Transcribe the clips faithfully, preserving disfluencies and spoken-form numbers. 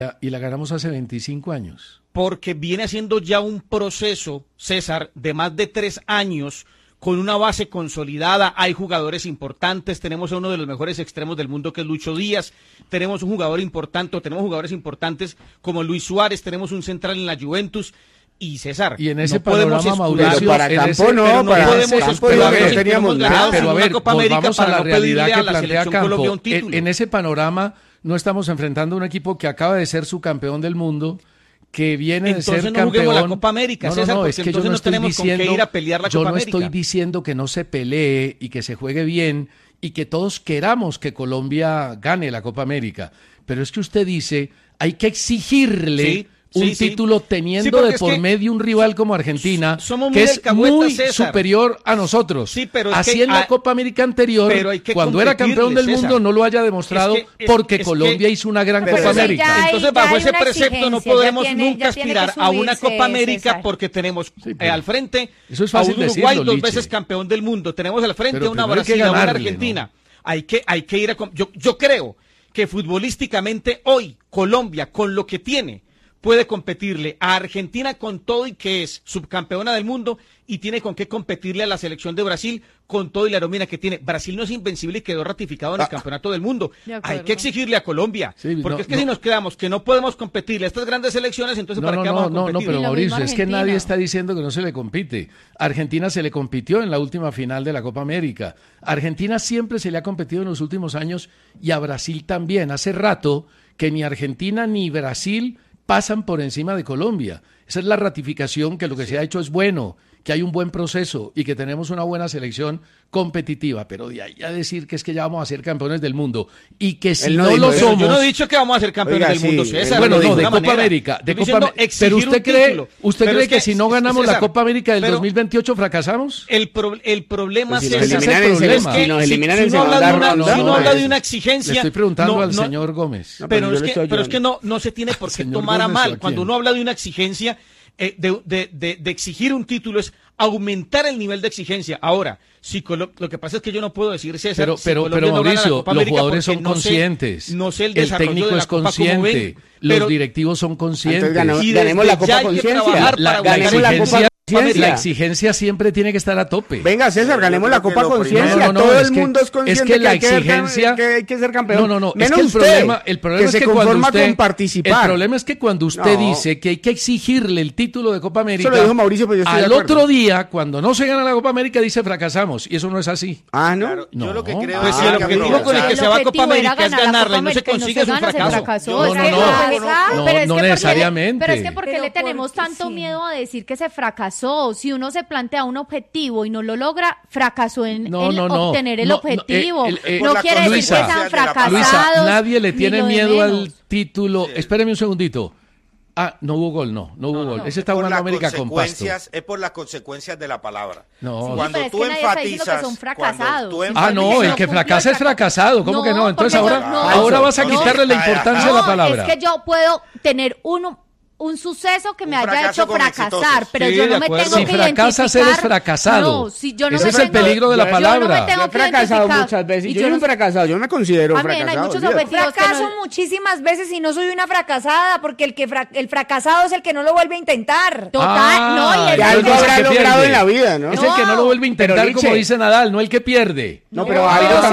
y la ganamos hace veinticinco años. Porque viene haciendo ya un proceso, César, de más de tres años, con una base consolidada. Hay jugadores importantes, tenemos a uno de los mejores extremos del mundo que es Lucho Díaz, tenemos un jugador importante, tenemos jugadores importantes como Luis Suárez, tenemos un central en la Juventus. Y César, y en ese no panorama, Mauricio, pero para Campo ese, no, pero no para podemos Campo pero, no, a ver, no teníamos nada. Pero a ver, vamos a la no realidad que a la plantea Campo. En, en ese panorama no estamos enfrentando a un equipo que acaba de ser subcampeón del mundo, que viene entonces de ser no campeón. la Copa América, no, no, César, no, porque es que entonces yo no, no estoy tenemos diciendo, con qué ir a pelear la yo Copa no América. estoy diciendo que no se pelee y que se juegue bien y que todos queramos que Colombia gane la Copa América, pero es que usted dice, hay que exigirle sí. un sí, título sí. teniendo sí, de por medio un rival como Argentina, somos que es muy César. superior a nosotros. Sí, pero así que, en la ah, Copa América anterior, cuando era campeón del César. mundo, no lo haya demostrado es que, es, porque es Colombia que, hizo una gran pero Copa sí, América. hay, Entonces, bajo ese precepto no podremos tiene, nunca aspirar a una Copa América, César. Porque tenemos sí, eh, al frente eso es a fácil un Uruguay decirlo, dos Liche. veces campeón del mundo. Tenemos al frente pero a una Brasil, a una ganarle, Argentina. ¿no? Hay que, hay que ir a... Yo, yo creo que futbolísticamente hoy Colombia, con lo que tiene, puede competirle a Argentina con todo y que es subcampeona del mundo y tiene con qué competirle a la selección de Brasil con todo y la aromina que tiene. Brasil no es invencible y quedó ratificado en el ah, campeonato del mundo. Hay que exigirle a Colombia, sí, porque no, es que no. si nos quedamos que no podemos competirle a estas grandes selecciones, entonces no, ¿para no, qué no, vamos a no, competir? no, pero Mauricio, es que nadie está diciendo que no se le compite. Argentina se le compitió en la última final de la Copa América. Argentina siempre se le ha competido en los últimos años y a Brasil también. Hace rato que ni Argentina ni Brasil pasan por encima de Colombia. Esa es la ratificación que lo que se ha hecho es bueno, que hay un buen proceso y que tenemos una buena selección competitiva, pero de ahí a decir que es que ya vamos a ser campeones del mundo y que si no, no lo eso. somos... Yo no he dicho que vamos a ser campeones Oiga, del mundo, sí, César. Bueno, de no, de Copa manera. América. De Estoy Copa América. Pero usted cree, usted cree que, que si no ganamos César, la Copa América del pero, dos mil veintiocho fracasamos. El, pro, el problema, pues si César, nos eliminan es el es que si nos eliminan si, en si uno segunda habla de ronda, una, si uno no, habla es. de una exigencia... Le estoy preguntando no, al no, señor Gómez. No, pero, pero, es que, pero es que no, no se tiene por qué tomar a mal. Cuando uno habla de una exigencia, eh, de, de, de, de exigir un título es aumentar el nivel de exigencia. Ahora, si Colo lo que pasa es que yo no puedo decir, César, pero, si pero, pero no Mauricio, los jugadores son no conscientes, sé, no sé el, el técnico de la es consciente, ven, los pero, directivos son conscientes. Entonces, ganamos, y ganemos la Copa Conciencia. La, la, exigencia, la exigencia siempre tiene que estar a tope. Venga, César, ganemos la Copa Conciencia. No, no, no, Todo es el que, mundo es consciente es que, la que, hay exigencia, que, hay que ser campeón. No, no, no, menos es que el usted, problema, el problema que es se que conforma cuando usted, con participar. El problema es que cuando usted no. dice que hay que exigirle el título de Copa América, eso lo dijo Mauricio, pero yo estoy al de acuerdo. otro día, cuando no se gana la Copa América, dice fracasamos, y eso no es así. Ah, ¿no? Claro, no. Yo lo que creo pues es si el objetivo con el que se va a Copa América es ganarla y no se consigue, es un fracaso. No, no, no, no necesariamente. Pero es que porque le tenemos tanto miedo a decir que se fracasó. Si uno se plantea un objetivo y no lo logra, fracasó en, no, en no, no, obtener el no, objetivo. No, eh, eh, no quiere Luisa, decir que sean fracasados. Luisa, nadie le tiene miedo al título. Sí. Espéreme un segundito. Ah, no hubo gol, no, no hubo no, gol. No. Ese está jugando América con Pasto. Es por las consecuencias de la palabra. No, sí, cuando pero es tú que nadie enfatizas, está que son fracasados. tú ah, no, el que fracasa es fracasado. ¿Cómo no, que no? Entonces ahora, no, ahora vas a quitarle no, la importancia no, a la palabra. Es que yo puedo tener uno. Un suceso que me un haya hecho fracasar, pero sí, yo no me tengo si que fracasas eres fracasado. No, si yo no Ese me es tengo, el peligro de la palabra. Yo no me tengo yo he fracasado muchas veces. Y yo, yo soy un fracasado. Yo me considero un fracasado. Hay muchos yo fracaso no... muchísimas veces y no soy una fracasada, porque el que fra el fracasado es el que no lo vuelve a intentar. Total, ah, no, y el que algo habrá logrado en la vida, ¿no? Es el que no lo vuelve a intentar, como dice Nadal, no el que pierde. No, pero algo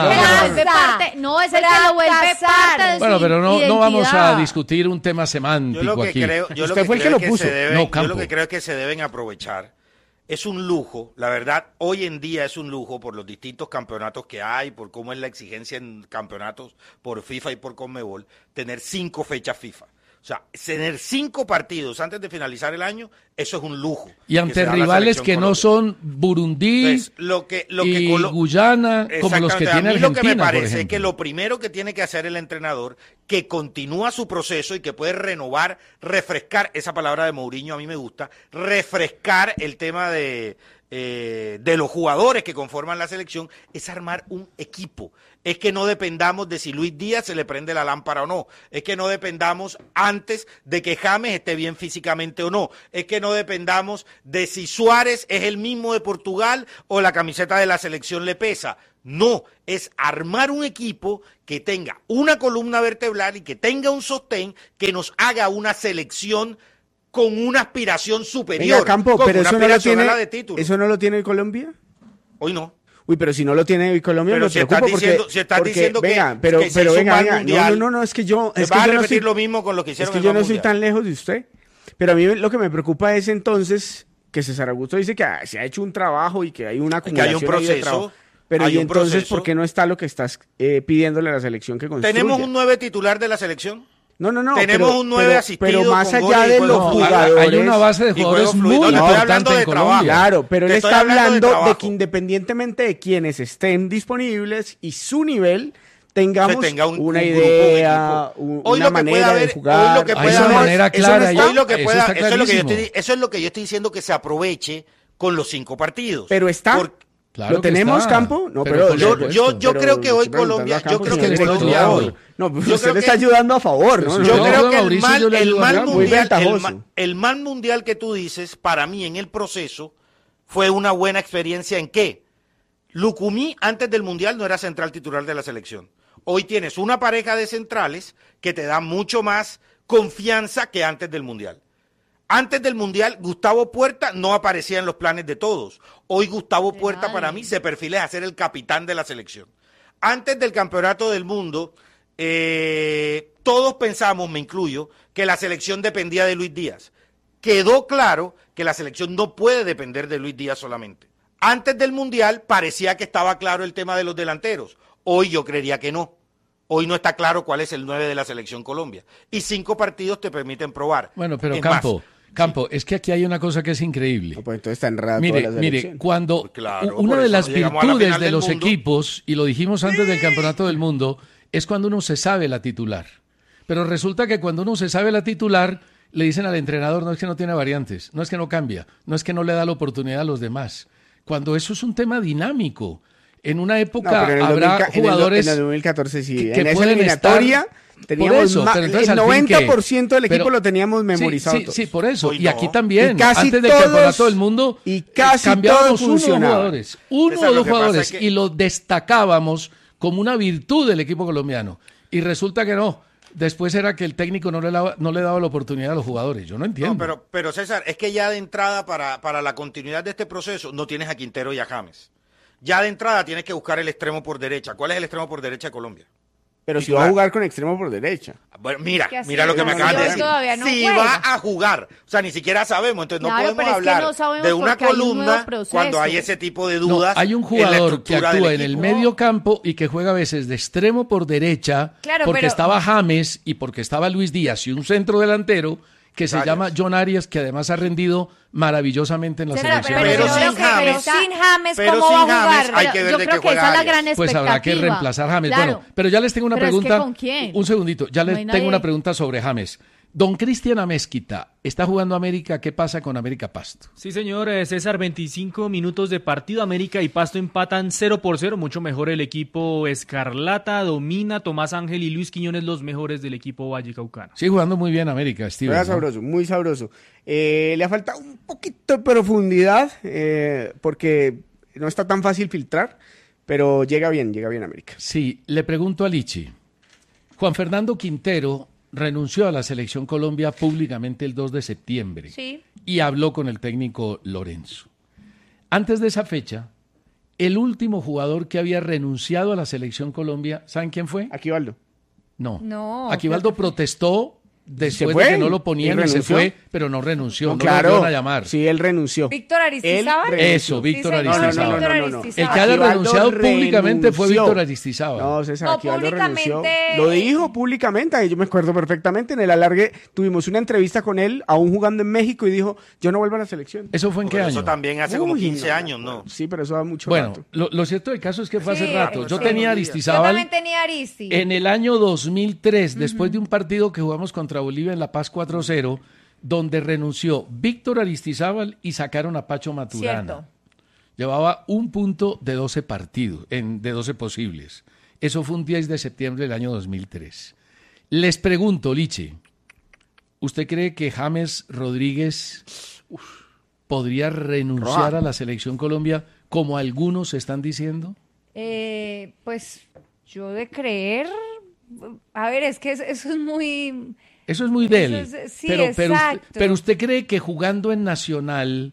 también. No, es el que lo vuelve parte de su Bueno, pero no, no vamos a discutir un tema semántico aquí. Usted fue el que lo puso. Deben, no, yo lo que creo es que se deben aprovechar. Es un lujo, la verdad, hoy en día es un lujo por los distintos campeonatos que hay, por cómo es la exigencia en campeonatos por FIFA y por Conmebol, tener cinco fechas FIFA. O sea, tener cinco partidos antes de finalizar el año, eso es un lujo. Y ante rivales que no son Burundí Entonces, lo que, lo que y Colo Guyana, como los que tiene Argentina, lo que me parece es que lo primero que tiene que hacer el entrenador, que continúa su proceso y que puede renovar, refrescar, esa palabra de Mourinho a mí me gusta, refrescar el tema de... Eh, de los jugadores que conforman la selección, es armar un equipo. Es que no dependamos de si Luis Díaz se le prende la lámpara o no. Es que no dependamos antes de que James esté bien físicamente o no. Es que no dependamos de si Suárez es el mismo de Portugal o la camiseta de la selección le pesa. No, es armar un equipo que tenga una columna vertebral y que tenga un sostén que nos haga una selección con una aspiración superior. Venga, Campo, con pero una eso no, lo aspiración a tiene, la de título. ¿eso no lo tiene Colombia? Hoy no. Uy, pero si no lo tiene hoy Colombia, Pero me si preocupo estás porque, diciendo, si estás porque, diciendo que, venga, pero, que se pero hizo venga, un mal venga, mundial, no, no, no, es que yo, es vas que a yo no repetir estoy, lo mismo con lo que es hicieron que en yo el no mal estoy mundial. tan lejos de usted. Pero a mí lo que me preocupa es entonces que César Augusto dice que ah, se ha hecho un trabajo y que hay una que hay un acumulación ahí de proceso, trabajo. Pero hay y un entonces, proceso. ¿por qué no está lo que estás eh, pidiéndole a la selección que construya? ¿Tenemos un nueve titular de la selección? No, no, no. Tenemos pero, un nueve pero, asistido pero más con allá goles y de juego los fluido. jugadores. Hay una base de y jugadores juego muy fluido. No, estoy hablando importante de en Colombia. trabajo. Claro, pero él Te está estoy hablando de hablando de, trabajo. que independientemente de quienes estén disponibles y su nivel, tengamos que tenga un- una un grupo, idea, un un- equipo. Hoy una lo que puede manera haber- de jugar. hoy lo que Hay puede una haber- manera eso no clara. está. Hoy lo que Eso pueda, está eso, es lo que yo clarísimo. estoy, eso es lo que yo estoy diciendo, que se aproveche con los cinco partidos. Pero está. Por- Claro ¿Lo que tenemos, está. Campo? No, Pero pero, por yo, supuesto. yo, yo pero creo que hoy estoy preguntando Colombia, a yo Campo creo si que le estoy Colombia ayudando. hoy, No, pues yo usted creo le que- está ayudando a favor, ¿no? Yo No, Yo no, creo no, que el Mauricio, mal, yo le el ayudo a mal Campo. Muy mundial, el, ventajoso. ma- el mal mundial que tú dices, para mí en el proceso, fue una buena experiencia en que Lucumí antes del mundial no era central titular de la selección. Hoy tienes una pareja de centrales que te da mucho más confianza que antes del mundial. Antes del mundial, Gustavo Puerta no aparecía en los planes de todos. Hoy Gustavo De Puerta nadie. para mí se perfila a ser el capitán de la selección. Antes del campeonato del mundo, eh, todos pensamos, me incluyo, que la selección dependía de Luis Díaz. Quedó claro que la selección no puede depender de Luis Díaz solamente. Antes del mundial parecía que estaba claro el tema de los delanteros. Hoy yo creería que no. Hoy no está claro cuál es el nueve de la selección Colombia. Y cinco partidos te permiten probar. Bueno, pero Es Campo, más, Campo, es que aquí hay una cosa que es increíble. No, pues entonces está enredada Mire, toda la mire, selección. cuando Pues claro, u- una por de eso las no llegamos a la virtudes final de del los mundo. equipos, y lo dijimos antes del campeonato del mundo, es cuando uno se sabe la titular. Pero resulta que cuando uno se sabe la titular, le dicen al entrenador, no es que no tiene variantes, no es que no cambia, no es que no le da la oportunidad a los demás. Cuando eso es un tema dinámico. En una No, época pero en el habrá dos mil ca- en el do- jugadores En el dos mil catorce sí. que, que en esa pueden eliminatoria estar... teníamos por eso, ma- pero entonces, el al fin, ¿qué? noventa por ciento del equipo Pero- lo teníamos sí, memorizado Sí, todos. sí, por eso. Hoy Y no. aquí también, Y casi antes del todos- campeonato del mundo, y casi cambiábamos todo uno o dos funcionaba. jugadores, uno César, o lo dos que pasa jugadores, es que- y lo destacábamos como una virtud del equipo colombiano. Y resulta que no. Después era que el técnico no le daba, no le daba la oportunidad a los jugadores. Yo no entiendo. No, pero, pero César, es que ya de entrada para, para la continuidad de este proceso no tienes a Quintero y a James. Ya de entrada tienes que buscar el extremo por derecha. ¿Cuál es el extremo por derecha de Colombia? Pero si titular. va a jugar con extremo por derecha. Bueno, mira, Que así mira lo que me no, acabas de yo decir. todavía no si juega. va a jugar, o sea, ni siquiera sabemos, entonces no Claro, podemos pero es que hablar no sabemos de una porque hay un nuevo columna proceso. cuando hay ese tipo de No, dudas. hay un en la jugador que estructura actúa del en el equipo. medio campo y que juega a veces de extremo por derecha, Claro, porque pero- estaba James y porque estaba Luis Díaz y un centro delantero que se Arias. llama John Arias, que además ha rendido maravillosamente en la Claro, selección. pero, Pero yo sin creo que- pero James. sin James, Pero ¿cómo sin va a James jugar? hay que ver yo de creo qué que esa juega es la gran Arias. Pues habrá que expectativa. reemplazar a James. Claro. Bueno, pero ya les tengo una Pero es que pregunta. ¿con quién? Un segundito, ya No les hay tengo nadie. una pregunta sobre James. Don Cristian Amézquita está jugando América. ¿Qué pasa con América Pasto? Sí, señor eh, César, veinticinco minutos de partido. América y Pasto empatan cero por cero. Mucho mejor el equipo Escarlata. Domina Tomás Ángel y Luis Quiñones, los mejores del equipo Vallecaucano. Sigue jugando muy bien América, Steven. Juega ¿no? sabroso, muy sabroso. Eh, le ha faltado un poquito de profundidad eh, porque no está tan fácil filtrar, pero llega bien, llega bien América. Sí, le pregunto a Lichi. Juan Fernando Quintero renunció a la Selección Colombia públicamente el dos de septiembre Sí. y habló con el técnico Lorenzo. Antes de esa fecha, el último jugador que había renunciado a la Selección Colombia, ¿saben quién fue? Aquivaldo. No. No, Aquivaldo protestó después fue de que no lo y ponían y, se renunció. fue, pero no renunció, no, No, lo claro, volvieron a llamar. sí, él renunció. Víctor Aristizábal. Él renunció. Eso, Víctor Sí, señor, Aristizábal. Víctor No, no, no, no. El Aristizábal. que haya Aquivaldo renunciado públicamente fue renunció. Víctor Aristizábal. No, César, No, Aquivaldo renunció. públicamente- Lo dijo públicamente, yo me acuerdo perfectamente. En el alargue tuvimos una entrevista con él, aún jugando en México, y dijo, yo no vuelvo a la selección. ¿Eso fue en qué Pero año? eso también hace como Uy, quince no, años, ¿no? Sí, pero eso da mucho Bueno, rato. lo, lo cierto del caso es que fue hace Sí, rato. Yo sí. tenía a Yo Aristizábal también tenía Aristi. en el año dos mil tres, después de un partido que jugamos contra Bolivia en La Paz cuatro cero, donde renunció Víctor Aristizábal y sacaron a Pacho Maturana. Cierto. Llevaba un punto de doce partidos, en, de doce posibles. Eso fue un diez de septiembre del año dos mil tres. Les pregunto, Liche, ¿usted cree que James Rodríguez uf, podría renunciar Roa. a la Selección Colombia como algunos están diciendo? Eh, pues yo de creer, a ver, es que eso, eso es muy... Eso es muy de él. Eso es- sí, pero, pero, usted, exacto. pero usted cree que jugando en Nacional,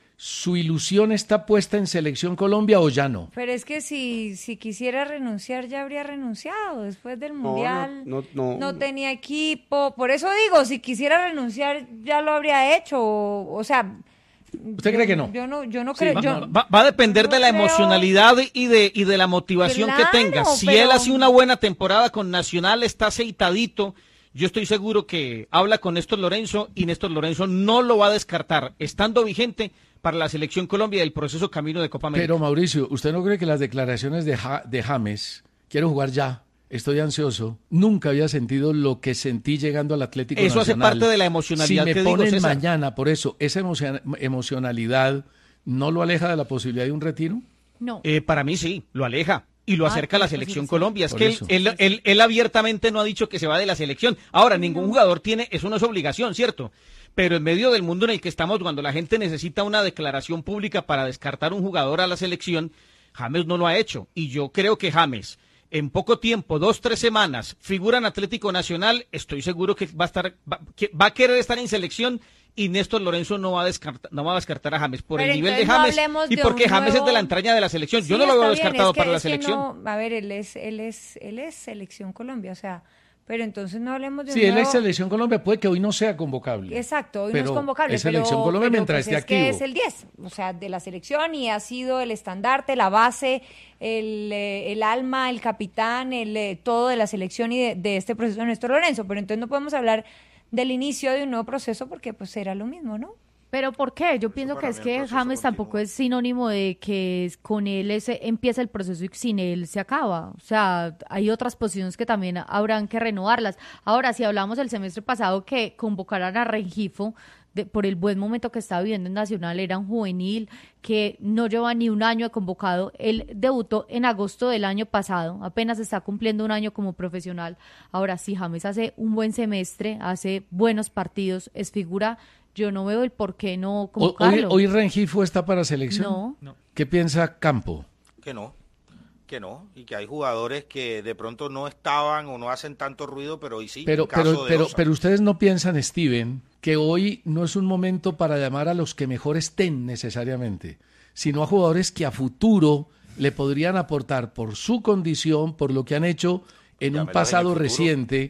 su ilusión está puesta en Selección Colombia o ya no. Pero es que si, si quisiera renunciar, ya habría renunciado después del No, Mundial. no, no, no. tenía equipo. Por eso digo, si quisiera renunciar, ya lo habría hecho. O, o sea... ¿Usted yo- cree que no? Yo no, yo no Sí, creo... va, yo- va- va a depender yo de la creo- emocionalidad y de, y de la motivación Claro, que tenga. Si pero- él ha sido una buena temporada con Nacional, está aceitadito, yo estoy seguro que habla con Néstor Lorenzo y Néstor Lorenzo no lo va a descartar, estando vigente para la Selección Colombia del proceso camino de Copa América. Pero Mauricio, ¿usted no cree que las declaraciones de, Ja- de James, quiero jugar ya, estoy ansioso, nunca había sentido lo que sentí llegando al Atlético Eso hace Nacional? parte de la emocionalidad Si me que digo, ponen César. mañana, por eso, esa emocion- emocionalidad no lo aleja de la posibilidad de un retiro. No. Eh, para mí sí, lo aleja y lo Ah, acerca a la pues sí, selección sí. Colombia. Es Por que él, eso. él, él- él abiertamente no ha dicho que se va de la selección. Ahora, ningún jugador tiene, eso no es obligación, ¿cierto? Pero en medio del mundo en el que estamos, cuando la gente necesita una declaración pública para descartar un jugador a la selección, James no lo ha hecho. Y yo creo que James, en poco tiempo, dos, tres semanas, figura en Atlético Nacional, estoy seguro que va a estar, va, que va a querer estar en selección. Y Néstor Lorenzo no va a descartar, no va a descartar a James por Pero el nivel de entonces no James hablemos y de porque un James nuevo- es de la entraña de la selección. Yo Sí, no lo veo está bien, descartado es que- para la es que selección. no- a ver, él es, él es, él es selección Colombia, o sea, pero entonces no hablemos de Sí, un él es nuevo- Selección Colombia, puede que hoy no sea convocable. Exacto, hoy pero no es convocable. es Selección pero, Colombia pero, mientras pues, esté es que activo. es el diez, o sea, de la selección y ha sido el estandarte, la base, el, eh, el alma, el capitán, el eh, todo de la selección y de, de este proceso de Néstor Lorenzo. Pero entonces no podemos hablar del inicio de un nuevo proceso porque pues será lo mismo, ¿no? ¿Pero por qué? Yo pienso que para es mí el que proceso James continúa. tampoco es sinónimo de que es- con él ese, empieza el proceso y sin él se acaba. O sea, hay otras posiciones que también habrán que renovarlas. Ahora, si hablamos del semestre pasado que convocaran a Rengifo de- por el buen momento que estaba viviendo en Nacional, era un juvenil que no lleva ni un año de convocado. Él debutó en agosto del año pasado, apenas está cumpliendo un año como profesional. Ahora, si James hace un buen semestre, hace buenos partidos, es figura, yo no veo el por qué no O- Hoy, convocarlo. hoy Rengifo está para selección. No. ¿Qué piensa Campo? Que no, que no, y que hay jugadores que de pronto no estaban o no hacen tanto ruido, pero hoy sí. Pero, el caso pero, de pero, Osa. pero ustedes no piensan, Steven, que hoy no es un momento para llamar a los que mejor estén necesariamente, sino a jugadores que a futuro le podrían aportar por su condición, por lo que han hecho en Llámelos un en pasado el futuro. reciente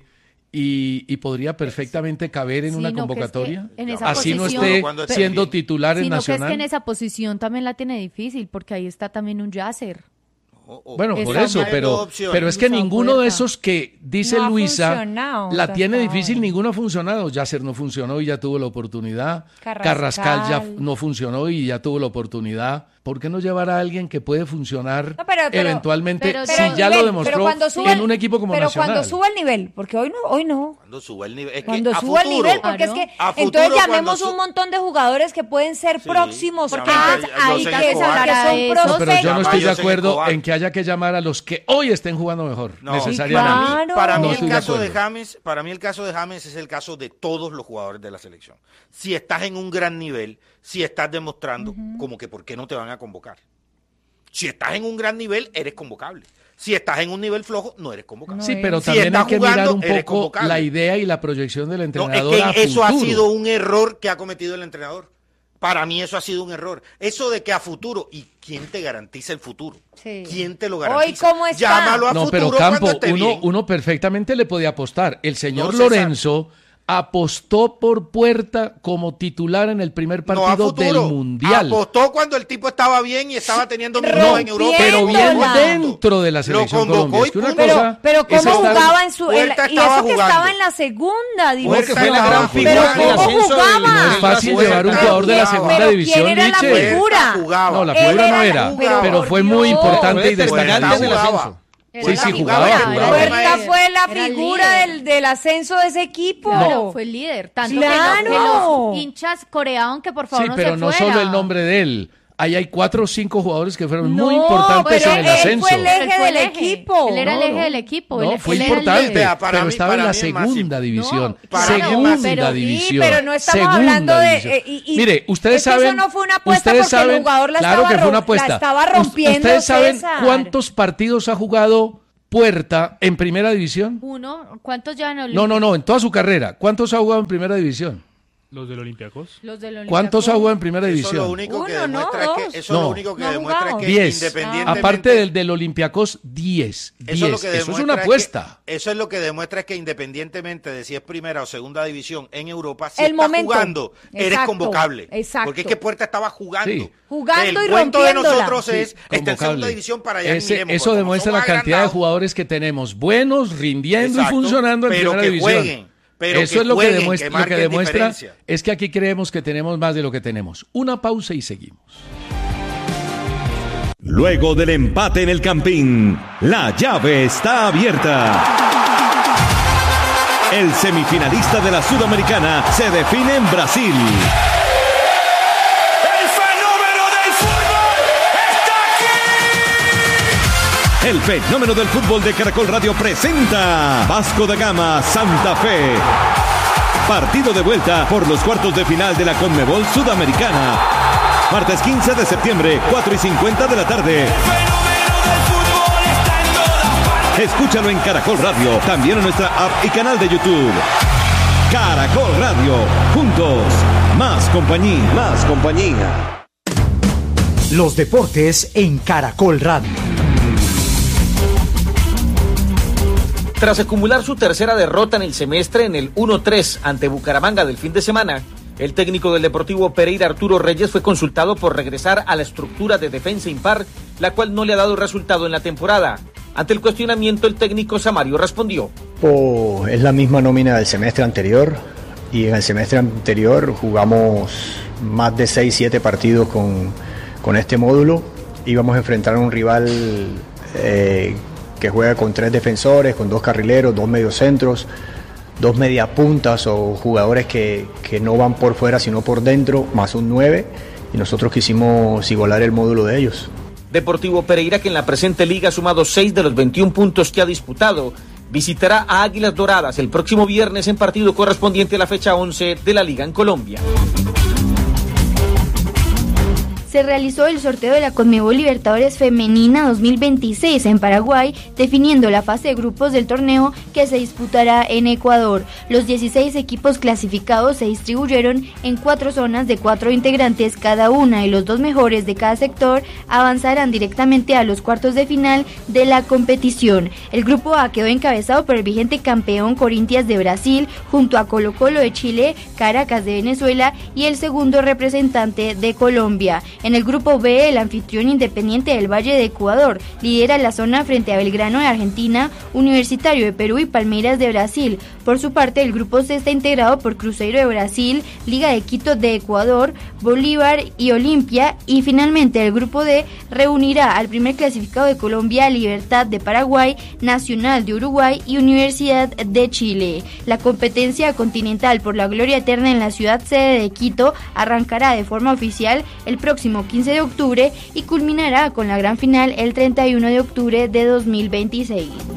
y, y podría perfectamente caber en Sí, una no, que es que convocatoria. en esa Así no posición- esté Cuando esté siendo bien. titular en Sino que es Nacional. que en esa posición también la tiene difícil, porque ahí está también un Yasser. O- o- Bueno, por Esa eso, hay pero, dos opciones. pero es que Luisa ninguno de Puerta. esos que dice No ha Luisa funcionado la hasta tiene ahora. difícil, ninguno ha funcionado. Yasser no funcionó y ya tuvo la oportunidad. Carrascal. Carrascal ya f- no funcionó y ya tuvo la oportunidad. ¿Por qué no llevar a alguien que puede funcionar No, pero- pero- eventualmente pero- si pero ya el lo nivel, demostró pero cuando sube en el- un equipo como pero Nacional? cuando suba el nivel, porque hoy no, hoy no. Cuando suba el nivel. Es que Cuando a suba el futuro- nivel, porque Claro. es que A futuro, entonces cuando llamemos su- un montón de jugadores que pueden ser Sí, próximos, llama porque a- entonces a ahí José que, Escobar. que son No, No, pero yo no prospectos. estoy de José acuerdo Escobar. en que haya que llamar a los que hoy estén jugando mejor, No, necesariamente. Claro. Para mí, No el estoy de caso de acuerdo. James, para mí el caso de James es el caso de todos los jugadores de la selección. Si estás en un gran nivel, si estás demostrando, como que por qué no te van a convocar. Si estás en un gran nivel, eres convocable. Si estás en un nivel flojo, no eres convocable. Sí, No pero es. Si también hay estás que mirar jugando, un eres poco convocable. la idea y la proyección del No, entrenador es a que eso ha futuro. sido un error que ha cometido el entrenador. Para mí eso ha sido un error. Eso de que a futuro, ¿y quién te garantiza el futuro? Sí. ¿Quién te lo garantiza? Hoy, ¿cómo está? Llámalo a No, futuro pero Campo, cuando esté uno, bien. uno perfectamente le podía apostar. El señor No, César. Lorenzo apostó por Puerta como titular en el primer No a partido del futuro. Mundial. Apostó cuando el tipo estaba bien y estaba teniendo minutos No, en Europa. Pero bien Viéndola. dentro de la Lo selección convocó Colombia. Es y que una punto. Pero, cosa pero es cómo estar- jugaba en su... en la- Puerta y eso estaba que jugando. estaba en la segunda división. Puerta fue la estaba gran jugando. figura Pero del ¿cómo ascenso jugaba? del- No es fácil Puerta llevar un estaba jugador de la ¿quién- segunda pero división, quién era la Nietzsche. figura? Jugaba. No, la Él figura no era era, la- pero pero por fue muy Dios. importante y Fue destacante. determinante del Jugaba. ascenso. Sí, sí, Puerta jugaba, jugaba, jugaba. jugaba. Puerta fue la Era el figura líder. del, del ascenso de ese equipo. Claro, fue el líder. Tanto ¡Claro! que, lo- que los hinchas coreaban que por favor Sí, no pero se no fuera. solo el nombre de él. Ahí hay cuatro o cinco jugadores que fueron No, muy importantes pero en el él ascenso. fue el eje Él fue el del eje. equipo. Él era el No, eje no. del equipo. No, él- fue él era el importante, líder. Vea, para pero mí- estaba para en la mí es más segunda simple. división. No, para mí es más segunda simple. Pero, división. sí, pero no estamos segunda hablando de... división. eh, y- y- Mire, ustedes es que saben... eso no fue una apuesta ustedes porque el saben, jugador la claro estaba que fue una rom- apuesta. la estaba Us- rompiendo, ¿Ustedes saben César. cuántos partidos ha jugado Puerta en primera división? Uno, ¿cuántos ya no? No, no, no, en toda su carrera. ¿Cuántos ha jugado en primera división? Los del Olympiacos. Los del Olympiacos. ¿Cuántos ha jugado en primera Eso división? lo único que Uno, demuestra no, es dos. que eso No. lo único que No ha demuestra jugado. es que diez. independientemente Aparte del del Olympiacos, diez. Eso es, lo diez. que Eso es demuestra una que- apuesta. eso es lo que demuestra es que independientemente de si es primera o segunda división en Europa, si El estás momento. jugando, eres Exacto, convocable. exacto. Porque es que Puerta estaba jugando. Sí. Jugando el y cuento de rompiéndola. nosotros es, Sí, está en segunda convocable. división para allá. Ese- miremos, eso porque demuestra como la somos cantidad de agrandados, jugadores que tenemos, buenos, rindiendo Exacto, y funcionando en pero primera que división. jueguen, pero eso que es lo jueguen, que que demuestra, lo que marquen demuestra diferencia. es que aquí creemos que tenemos más de lo que tenemos. Una pausa y seguimos. Luego del empate en el Campín, la llave está abierta. El semifinalista de la Sudamericana se define en Brasil. ¡El fenómeno del fútbol está aquí! El fenómeno del fútbol de Caracol Radio presenta Vasco da Gama Santa Fe. Partido de vuelta por los cuartos de final de la Conmebol Sudamericana. Martes quince de septiembre, cuatro y cincuenta de la tarde. El fenómeno del fútbol está en todas partes. Escúchalo en Caracol Radio, también en nuestra app y canal de YouTube. Caracol Radio, juntos, más compañía. Más compañía. Los deportes en Caracol Radio. Tras acumular su tercera derrota en el semestre en el uno tres ante Bucaramanga del fin de semana, el técnico del Deportivo Pereira, Arturo Reyes, fue consultado por regresar a la estructura de defensa impar, la cual no le ha dado resultado en la temporada. Ante el cuestionamiento, el técnico Samario respondió: Oh, es la misma nómina del semestre anterior y en el semestre anterior jugamos más de seis siete partidos con, con este módulo. Íbamos a enfrentar a un rival eh, que juega con tres defensores, con dos carrileros, dos mediocentros, dos mediapuntas o jugadores que, que no van por fuera sino por dentro, más un nueve, y nosotros quisimos igualar el módulo de ellos. Deportivo Pereira, que en la presente liga ha sumado seis de los veintiún puntos que ha disputado, visitará a Águilas Doradas el próximo viernes en partido correspondiente a la fecha once de la liga en Colombia. Se realizó el sorteo de la Conmebol Libertadores Femenina dos mil veintiséis en Paraguay, definiendo la fase de grupos del torneo que se disputará en Ecuador. Los dieciséis equipos clasificados se distribuyeron en cuatro zonas de cuatro integrantes cada una, y los dos mejores de cada sector avanzarán directamente a los cuartos de final de la competición. El grupo A quedó encabezado por el vigente campeón Corinthians de Brasil, junto a Colo Colo de Chile, Caracas de Venezuela y el segundo representante de Colombia. En el grupo B, el anfitrión Independiente del Valle de Ecuador lidera la zona frente a Belgrano de Argentina, Universitario de Perú y Palmeiras de Brasil. Por su parte, el grupo C está integrado por Cruzeiro de Brasil, Liga de Quito de Ecuador, Bolívar y Olimpia, y finalmente el grupo D reunirá al primer clasificado de Colombia, Libertad de Paraguay, Nacional de Uruguay y Universidad de Chile. La competencia continental por la gloria eterna en la ciudad sede de Quito arrancará de forma oficial el próximo quince de octubre y culminará con la gran final el treinta y uno de octubre de dos mil veintiséis.